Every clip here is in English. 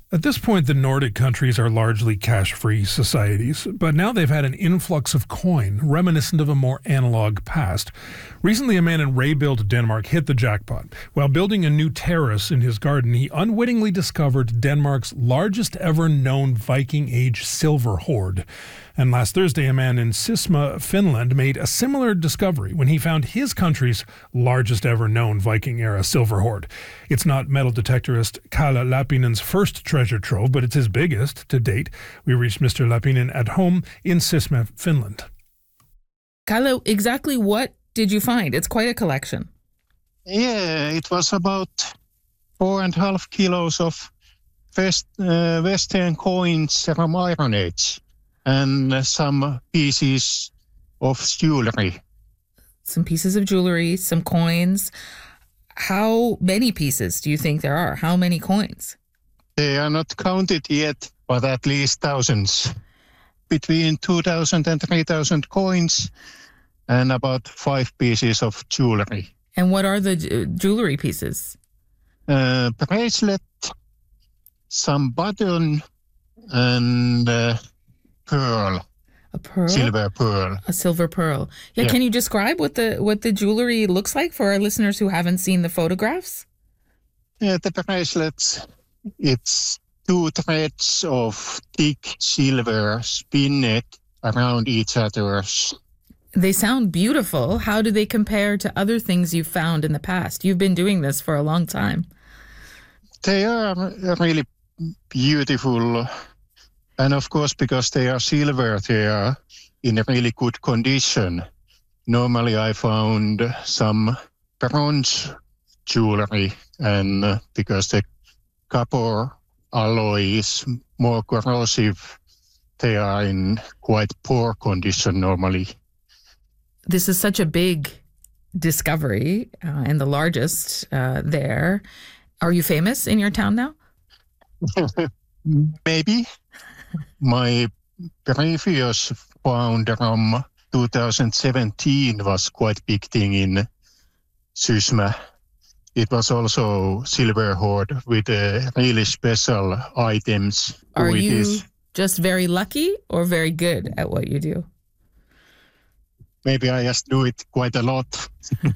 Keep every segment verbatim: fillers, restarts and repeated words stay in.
At this point, the Nordic countries are largely cash-free societies, but now they've had an influx of coin reminiscent of a more analog past. Recently, a man in Rebild, Denmark, hit the jackpot. While building a new terrace in his garden, he unwittingly discovered Denmark's largest ever known Viking Age silver hoard. And last Thursday, a man in Sisma, Finland, made a similar discovery when he found his country's largest ever known Viking-era silver hoard. It's not metal detectorist Kalle Lappinen's first treasure trove, but it's his biggest to date. We reached Mister Lappinen at home in Sisma, Finland. Kalle, exactly what did you find? It's quite a collection. Yeah, it was about four and a half kilos of West, uh, Western coins from Iron Age. And some pieces of jewelry. Some pieces of jewelry, some coins. How many pieces do you think there are? How many coins? They are not counted yet, but at least thousands. Between two thousand and three thousand coins and about five pieces of jewelry. And what are the j- jewelry pieces? Uh, bracelet, some button, and... Uh, Pearl. A pearl? Silver pearl. A silver pearl. Yeah, yeah, can you describe what the what the jewelry looks like for our listeners who haven't seen the photographs? Yeah, the bracelets, it's two threads of thick silver spinned around each other. They sound beautiful. How do they compare to other things you've found in the past? You've been doing this for a long time. They are really beautiful. And of course, because they are silver, they are in a really good condition. Normally, I found some bronze jewelry, and uh, because the copper alloy is more corrosive, they are in quite poor condition normally. This is such a big discovery uh, and the largest uh, there. Are you famous in your town now? Maybe. My previous found from two thousand seventeen was quite big thing in Sysmä. It was also silver hoard with uh, really special items. Are It you is, just very lucky or very good at what you do? maybe I just do it quite a lot.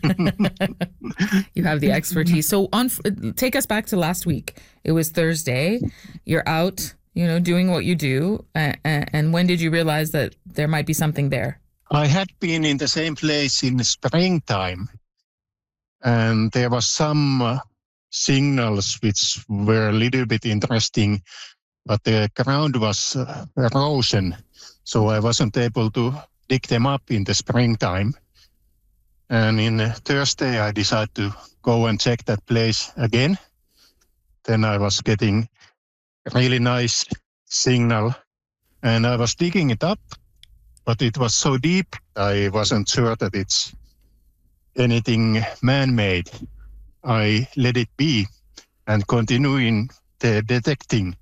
You have the expertise. So on, take us back to last week. It was Thursday. You're out, you know, doing what you do. Uh, and when did you realize that there might be something there? I had been in the same place in springtime, and there was some uh, signals which were a little bit interesting, but the ground was uh, erosion, so I wasn't able to dig them up in the springtime. And in uh, Thursday, I decided to go and check that place again. Then I was getting a really nice signal, and I was digging it up, but it was so deep, I wasn't sure that it's anything man-made. I let it be and continuing the detecting.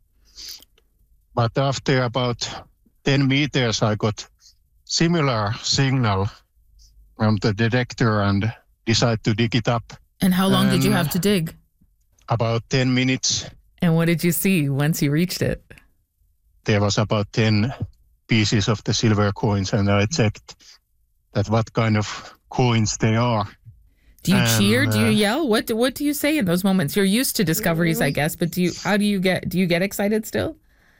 But after about ten meters, I got similar signal from the detector and decided to dig it up. And how long and did you have to dig? About ten minutes. And what did you see once you reached it? There was about ten pieces of the silver coins, and I checked that what kind of coins they are. Do you and, cheer? Do you uh, yell? What do, what do you say in those moments? You're used to discoveries, I guess, but do you how do you get do you get excited still?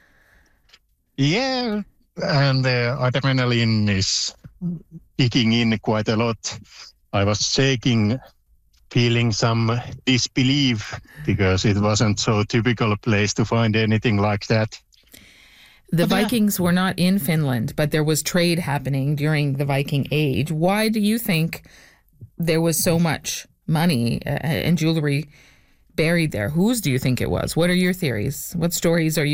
Yeah, and the adrenaline is kicking in quite a lot. I was shaking, feeling some disbelief because it wasn't so typical a place to find anything like that. The But, yeah. Vikings were not in Finland, but there was trade happening during the Viking Age. Why do you think there was so much money uh, and jewelry buried there? Whose do you think it was? What are your theories? What stories are you